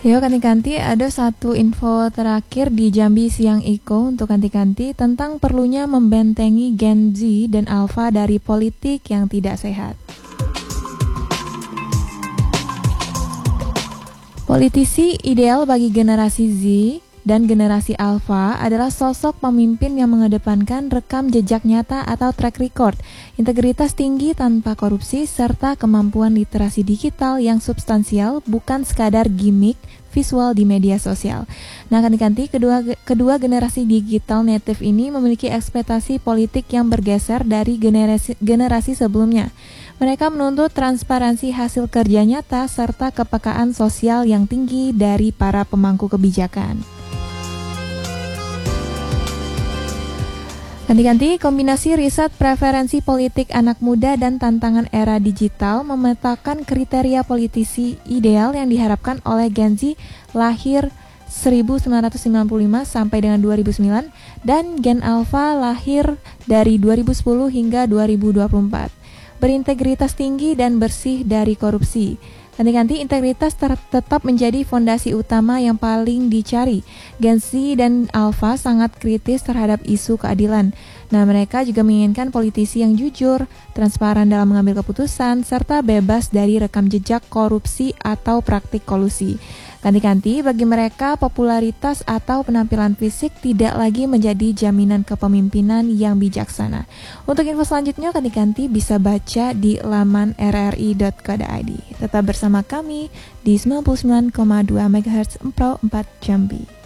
Yuk kanti-kanti, ada satu info terakhir di Jambi Siang Iko untuk kanti-kanti tentang perlunya membentengi Gen Z dan Alpha dari politik yang tidak sehat. Politisi ideal bagi generasi Z dan generasi Alpha adalah sosok pemimpin yang mengedepankan rekam jejak nyata atau track record, integritas tinggi tanpa korupsi, serta kemampuan literasi digital yang substansial, bukan sekadar gimmick visual di media sosial. Nah, kanti-kanti, kedua generasi digital native ini memiliki ekspektasi politik yang bergeser dari generasi sebelumnya. Mereka menuntut transparansi hasil kerja nyata serta kepekaan sosial yang tinggi dari para pemangku kebijakan. Ganti-ganti, kombinasi riset preferensi politik anak muda dan tantangan era digital memetakan kriteria politisi ideal yang diharapkan oleh Gen Z lahir 1995 sampai dengan 2009 dan Gen Alpha lahir dari 2010 hingga 2024. Berintegritas tinggi dan bersih dari korupsi. Ganti-ganti, integritas tetap menjadi fondasi utama yang paling dicari. Gen Z dan Alpha sangat kritis terhadap isu keadilan. Nah, mereka juga menginginkan politisi yang jujur, transparan dalam mengambil keputusan, serta bebas dari rekam jejak korupsi atau praktik kolusi. Ganti-ganti, bagi mereka popularitas atau penampilan fisik tidak lagi menjadi jaminan kepemimpinan yang bijaksana. Untuk info selanjutnya, ganti-ganti bisa baca di laman rri.co.id. Tetap bersama kami di 99,2 MHz Pro 4 Jambi.